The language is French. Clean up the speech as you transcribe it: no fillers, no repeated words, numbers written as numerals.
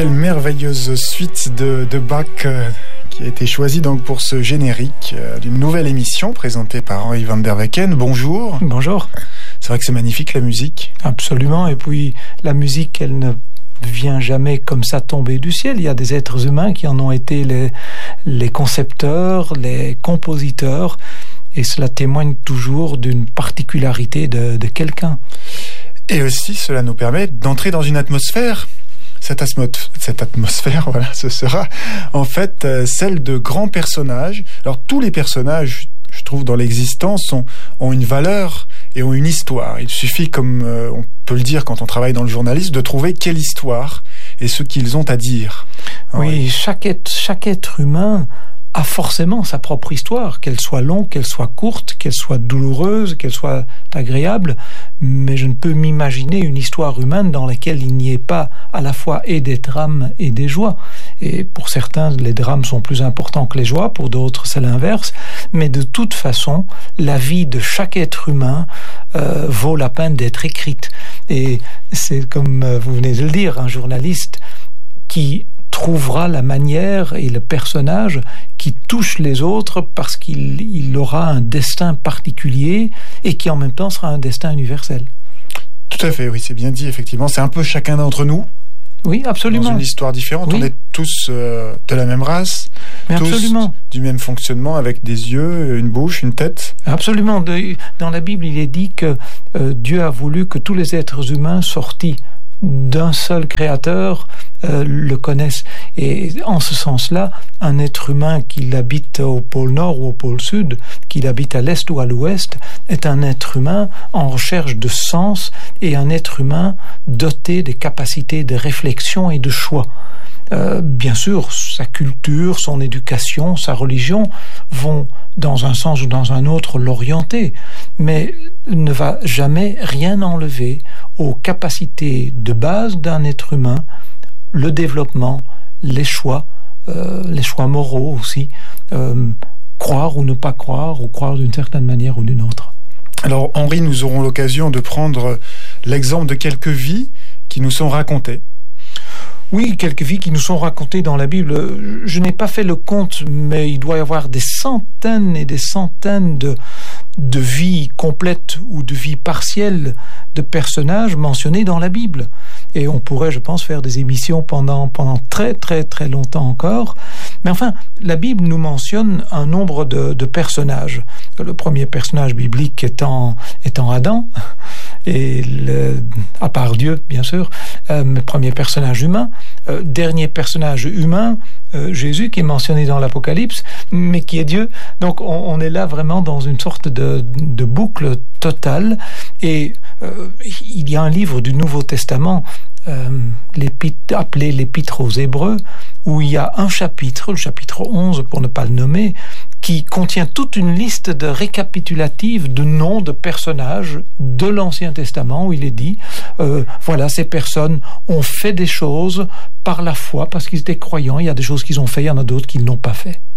Quelle merveilleuse suite de Bach qui a été choisie donc pour ce générique d'une nouvelle émission présentée par Henri van der Wecken. Bonjour. Bonjour. C'est vrai que c'est magnifique la musique. Absolument. Et puis la musique, elle ne vient jamais comme ça tomber du ciel. Il y a des êtres humains qui en ont été les concepteurs, les compositeurs, et cela témoigne toujours d'une particularité de quelqu'un. Et aussi, cela nous permet d'entrer dans une atmosphère. Cette atmosphère, voilà, ce sera en fait celle de grands personnages. Alors tous les personnages, je trouve, dans l'existence ont une valeur et ont une histoire. Il suffit, comme on peut le dire quand on travaille dans le journalisme, de trouver quelle histoire et ce qu'ils ont à dire. Oui, chaque être humain a forcément sa propre histoire, qu'elle soit longue, qu'elle soit courte, qu'elle soit douloureuse, qu'elle soit agréable, mais je ne peux m'imaginer une histoire humaine dans laquelle il n'y ait pas à la fois et des drames et des joies. Et pour certains, les drames sont plus importants que les joies, pour d'autres c'est l'inverse, mais de toute façon, la vie de chaque être humain vaut la peine d'être écrite. Et c'est comme vous venez de le dire, un journaliste qui trouvera la manière et le personnage qui touche les autres parce qu'il aura un destin particulier et qui en même temps sera un destin universel. Tout à fait, oui, c'est bien dit, effectivement. C'est un peu chacun d'entre nous. Oui, absolument. Dans une histoire différente. Oui. On est tous de la même race. Mais tous absolument. Du même fonctionnement, avec des yeux, une bouche, une tête. Absolument. Dans la Bible, il est dit que Dieu a voulu que tous les êtres humains sortis d'un seul créateur le connaissent. Et en ce sens-là, un être humain qu'il habite au pôle nord ou au pôle sud, qu'il habite à l'est ou à l'ouest, est un être humain en recherche de sens et un être humain doté des capacités de réflexion et de choix. Bien sûr, sa culture, son éducation, sa religion vont dans un sens ou dans un autre l'orienter, mais ne va jamais rien enlever aux capacités de base d'un être humain, le développement, les choix moraux aussi, croire ou ne pas croire, ou croire d'une certaine manière ou d'une autre. Alors Henri, nous aurons l'occasion de prendre l'exemple de quelques vies qui nous sont racontées. Oui, quelques vies qui nous sont racontées dans la Bible. Je n'ai pas fait le compte, mais il doit y avoir des centaines et des centaines de vies complètes ou de vies partielles de personnages mentionnés dans la Bible. Et on pourrait, je pense, faire des émissions pendant très très très longtemps encore. Mais enfin, la Bible nous mentionne un nombre de personnages. Le premier personnage biblique étant Adam, et à part Dieu, bien sûr, le premier personnage humain. Dernier personnage humain, Jésus, qui est mentionné dans l'Apocalypse, mais qui est Dieu. Donc on est là vraiment dans une sorte de boucle totale. Et il y a un livre du Nouveau Testament appelé l'Épître aux Hébreux, où il y a un chapitre, le chapitre 11 pour ne pas le nommer, qui contient toute une liste de récapitulatifs de noms de personnages de l'Ancien Testament, où il est dit, voilà, ces personnes ont fait des choses par la foi, parce qu'ils étaient croyants. Il y a des choses qu'ils ont fait, il y en a d'autres qui ne l'ont pas fait.